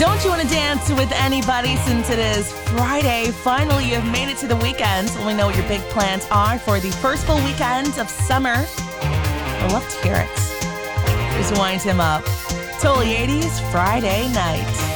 Don't you want to dance with anybody since it is Friday? Finally, you have made it to the weekend. Let me know what your big plans are for the first full weekend of summer. I'd love to hear it. Just wind him up. Totally 80s Friday night.